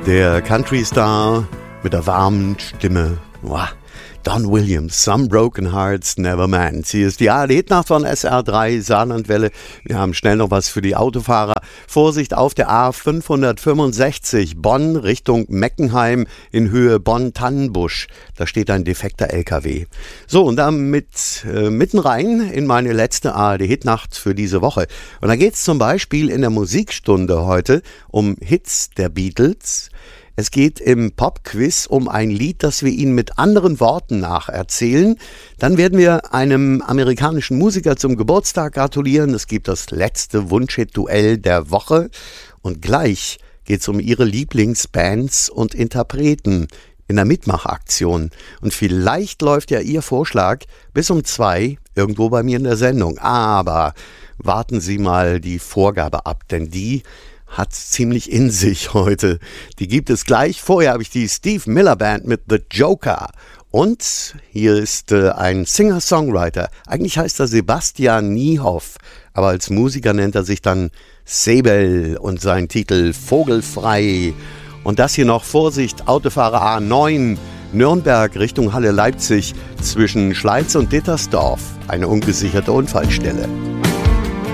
Der Country-Star mit der warmen Stimme. Wow. Don Williams, Some Broken Hearts Never Mend. Hier ist die ARD-Hitnacht von SR3 Saarlandwelle. Wir haben schnell noch was für die Autofahrer. Vorsicht auf der A565 Bonn Richtung Meckenheim in Höhe Bonn-Tannenbusch. Da steht ein defekter LKW. So, und damit mitten rein in meine letzte ARD-Hitnacht für diese Woche. Und da geht es zum Beispiel in der Musikstunde heute um Hits der Beatles. Es geht im Pop-Quiz um ein Lied, das wir Ihnen mit anderen Worten nacherzählen. Dann werden wir einem amerikanischen Musiker zum Geburtstag gratulieren. Es gibt das letzte Wunschhit-Duell der Woche. Und gleich geht es um Ihre Lieblingsbands und Interpreten in der Mitmachaktion. Und vielleicht läuft ja Ihr Vorschlag bis um 2 irgendwo bei mir in der Sendung. Aber warten Sie mal die Vorgabe ab, denn die hat ziemlich in sich heute. Die gibt es gleich. Vorher habe ich die Steve Miller Band mit The Joker. Und hier ist ein Singer-Songwriter. Eigentlich heißt er Sebastian Niehoff, aber als Musiker nennt er sich dann Sebel und sein Titel Vogelfrei. Und das hier noch, Vorsicht, Autofahrer A9, Nürnberg Richtung Halle Leipzig zwischen Schleiz und Dittersdorf. Eine ungesicherte Unfallstelle.